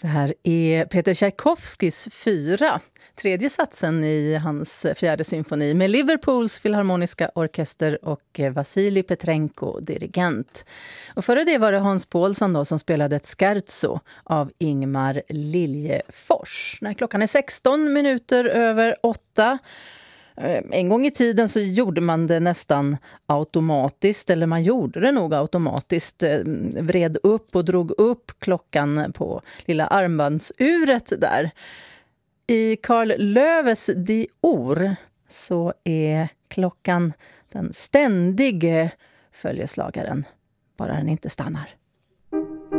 Det här är Peter Tchaikovskys 4, tredje satsen i hans fjärde symfoni med Liverpools filharmoniska orkester och Vasilij Petrenko, dirigent. Och före det var det Hans Paulsson då, som spelade ett scherzo av Ingmar Liljefors. När klockan är 16 minuter över 8. En gång i tiden så gjorde man det nästan automatiskt, eller man gjorde det nog automatiskt, vred upp och drog upp klockan på lilla armbandsuret där. I Carl Löves Dior så är klockan den ständige följeslagaren, bara den inte stannar.